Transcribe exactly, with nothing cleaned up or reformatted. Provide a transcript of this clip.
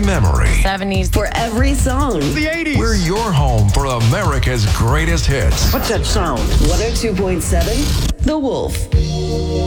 memory. seventies. For every song. The eighties. We're your home for America's greatest hits. What's that sound? one oh two point seven The Wolf.